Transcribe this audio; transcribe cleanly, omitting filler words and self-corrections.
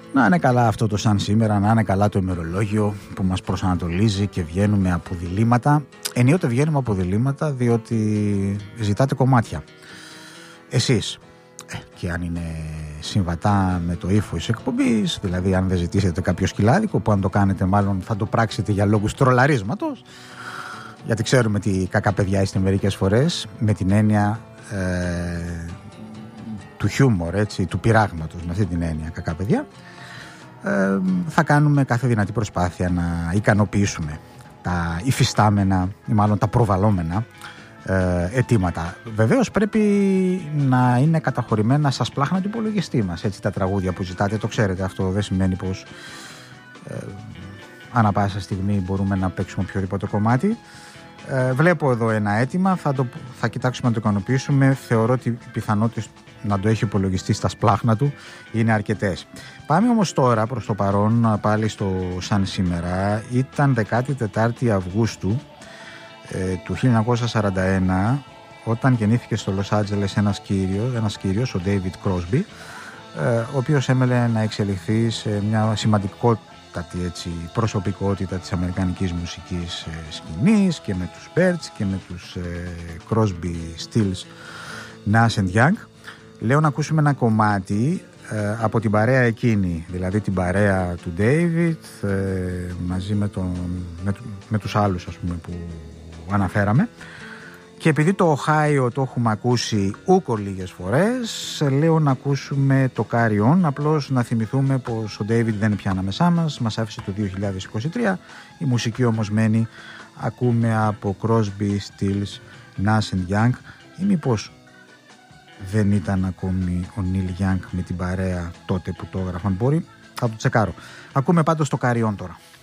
Να είναι καλά αυτό το σαν σήμερα, να είναι καλά το ημερολόγιο που μας προσανατολίζει και βγαίνουμε από διλήμματα. Ενίοτε βγαίνουμε από διλήμματα διότι ζητάτε κομμάτια. Εσείς, και αν είναι συμβατά με το ύφος της εκπομπής, δηλαδή αν δεν ζητήσετε κάποιο σκυλάδικο, που αν το κάνετε μάλλον θα το πράξετε για λόγους τρολαρίσματος, γιατί ξέρουμε τι κακά παιδιά είστε μερικές φορές, με την έννοια του χιούμορ, έτσι, του πειράγματος, με αυτή την έννοια κακά παιδιά, θα κάνουμε κάθε δυνατή προσπάθεια να ικανοποιήσουμε τα υφιστάμενα ή μάλλον τα προβαλλόμενα αιτήματα. Βεβαίως πρέπει να είναι καταχωρημένα στα σπλάχνα του υπολογιστή μας, έτσι, τα τραγούδια που ζητάτε, το ξέρετε αυτό, δεν σημαίνει πως ανά πάσα στιγμή μπορούμε να παίξουμε οποιοδήποτε κομμάτι. Βλέπω εδώ ένα αίτημα, θα κοιτάξουμε να το ικανοποιήσουμε. Θεωρώ ότι οι πιθανότητες να το έχει υπολογιστεί στα σπλάχνα του είναι αρκετές. Πάμε όμως τώρα προς το παρόν πάλι στο σαν σήμερα. Ήταν 14η Αυγούστου του 1941 όταν γεννήθηκε στο Λος Άντζελες ένας κύριος, ο David Crosby, ο οποίος έμελε να εξελιχθεί σε μια σημαντικότατη, έτσι, προσωπικότητα της αμερικανικής μουσικής σκηνής, και με τους Birds και με τους Crosby, Stills, Nash & Young. Λέω να ακούσουμε ένα κομμάτι από την παρέα εκείνη, δηλαδή την παρέα του David μαζί με τους άλλους, ας πούμε, που αναφέραμε, και επειδή το Ohio το έχουμε ακούσει ούκο λίγες φορές, λέω να ακούσουμε το Carry On. Απλώς να θυμηθούμε πως ο David δεν είναι πια ανάμεσά μας άφησε το 2023, η μουσική όμως μένει. Ακούμε από Crosby, Stills, Nash & Young, ή μήπως δεν ήταν ακόμη ο Neil Young με την παρέα τότε που το έγραφαν? Θα το τσεκάρω. Ακούμε πάντως το Carry On τώρα.